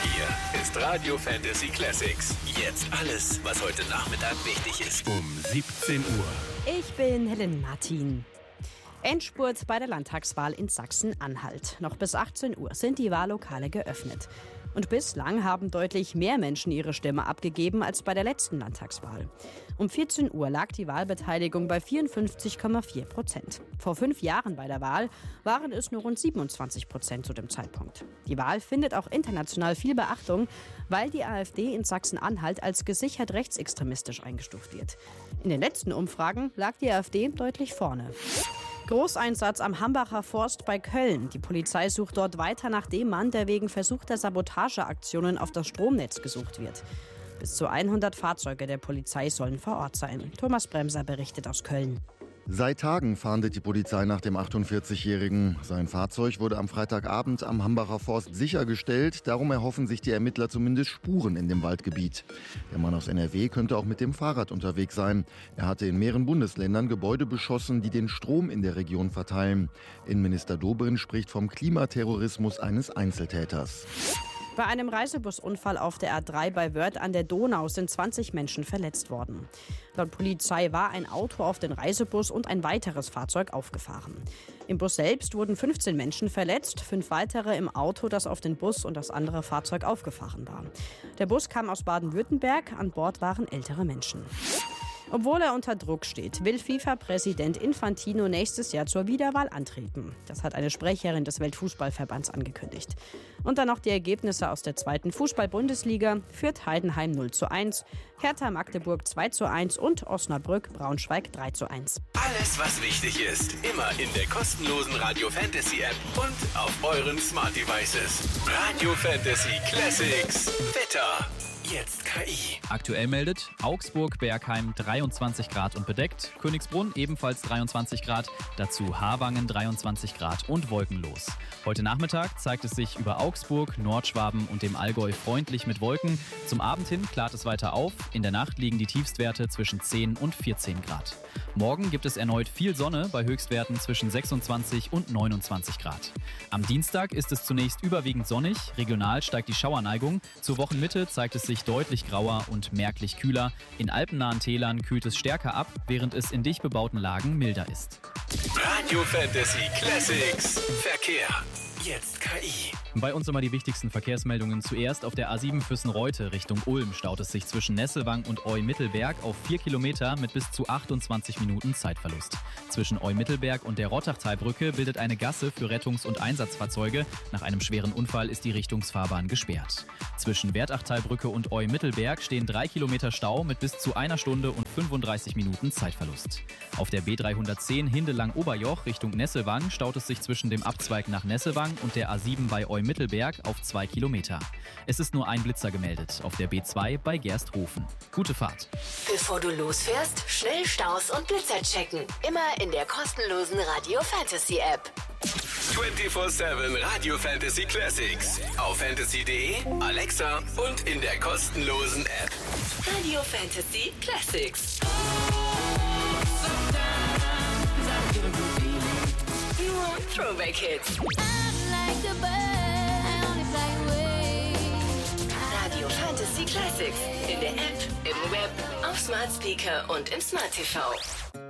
Hier ist Radio Fantasy Classics. Jetzt alles, was heute Nachmittag wichtig ist. Um 17 Uhr. Ich bin Helen Martin. Endspurt bei der Landtagswahl in Sachsen-Anhalt. Noch bis 18 Uhr sind die Wahllokale geöffnet. Und bislang haben deutlich mehr Menschen ihre Stimme abgegeben als bei der letzten Landtagswahl. Um 14 Uhr lag die Wahlbeteiligung bei 54,4%. Vor 5 Jahren bei der Wahl waren es nur rund 27% zu dem Zeitpunkt. Die Wahl findet auch international viel Beachtung, weil die AfD in Sachsen-Anhalt als gesichert rechtsextremistisch eingestuft wird. In den letzten Umfragen lag die AfD deutlich vorne. Großeinsatz am Hambacher Forst bei Köln. Die Polizei sucht dort weiter nach dem Mann, der wegen versuchter Sabotageaktionen auf das Stromnetz gesucht wird. Bis zu 100 Fahrzeuge der Polizei sollen vor Ort sein. Thomas Bremser berichtet aus Köln. Seit Tagen fahndet die Polizei nach dem 48-Jährigen. Sein Fahrzeug wurde am Freitagabend am Hambacher Forst sichergestellt. Darum erhoffen sich die Ermittler zumindest Spuren in dem Waldgebiet. Der Mann aus NRW könnte auch mit dem Fahrrad unterwegs sein. Er hatte in mehreren Bundesländern Gebäude beschossen, die den Strom in der Region verteilen. Innenminister Dobrindt spricht vom Klimaterrorismus eines Einzeltäters. Bei einem Reisebusunfall auf der A3 bei Wörth an der Donau sind 20 Menschen verletzt worden. Laut Polizei war ein Auto auf den Reisebus und ein weiteres Fahrzeug aufgefahren. Im Bus selbst wurden 15 Menschen verletzt, 5 weitere im Auto, das auf den Bus und das andere Fahrzeug aufgefahren war. Der Bus kam aus Baden-Württemberg, an Bord waren ältere Menschen. Obwohl er unter Druck steht, will FIFA-Präsident Infantino nächstes Jahr zur Wiederwahl antreten. Das hat eine Sprecherin des Weltfußballverbands angekündigt. Und dann noch die Ergebnisse aus der 2. Fußball-Bundesliga. Fürth Heidenheim 0:1, Hertha Magdeburg 2:1 und Osnabrück Braunschweig 3:1. Alles, was wichtig ist, immer in der kostenlosen Radio Fantasy App und auf euren Smart Devices. Radio Fantasy Classics. Wetter. Jetzt KI. Aktuell meldet Augsburg-Bergheim 23 Grad und bedeckt, Königsbrunn ebenfalls 23 Grad, dazu Havangen 23 Grad und wolkenlos. Heute Nachmittag zeigt es sich über Augsburg, Nordschwaben und dem Allgäu freundlich mit Wolken. Zum Abend hin klart es weiter auf, in der Nacht liegen die Tiefstwerte zwischen 10 und 14 Grad. Morgen gibt es erneut viel Sonne bei Höchstwerten zwischen 26 und 29 Grad. Am Dienstag ist es zunächst überwiegend sonnig, regional steigt die Schauerneigung, zur Wochenmitte zeigt es sich deutlich grauer und merklich kühler. In alpennahen Tälern kühlt es stärker ab, während es in dicht bebauten Lagen milder ist. Radio Fantasy Classics. Verkehr. Jetzt KI. Bei uns immer die wichtigsten Verkehrsmeldungen. Zuerst auf der A7 Füssen-Reute Richtung Ulm staut es sich zwischen Nesselwang und Eu-Mittelberg auf 4 Kilometer mit bis zu 28 Minuten Zeitverlust. Zwischen Eu-Mittelberg und der Rottachtalbrücke bildet eine Gasse für Rettungs- und Einsatzfahrzeuge. Nach einem schweren Unfall ist die Richtungsfahrbahn gesperrt. Zwischen Wertachtalbrücke und Eu-Mittelberg stehen 3 Kilometer Stau mit bis zu 1 Stunde und 35 Minuten Zeitverlust. Auf der B310 Hindelang-Oberjoch Richtung Nesselwang staut es sich zwischen dem Abzweig nach Nesselwang und der A7 bei Eu-Mittelberg auf 2 Kilometer. Es ist nur ein Blitzer gemeldet auf der B2 bei Gersthofen. Gute Fahrt. Bevor du losfährst, schnell Staus und Blitzer checken. Immer in der kostenlosen Radio Fantasy App. 24/7 Radio Fantasy Classics. Auf fantasy.de, Alexa und in der kostenlosen App. Radio Fantasy Classics. Nur Throwback Hits. Radio Fantasy Classics. In der App, im Web, auf Smart Speaker und im Smart TV.